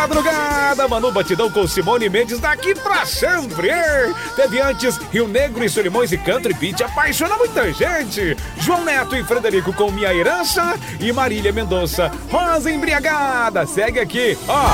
madrugada, Manu Batidão com Simone Mendes daqui pra sempre. Teve antes Rio Negro e Solimões e Country Beat, apaixona muita gente. João Neto e Frederico com Minha Herança e Marília Mendonça, Rosa Embriagada. Segue aqui, ó.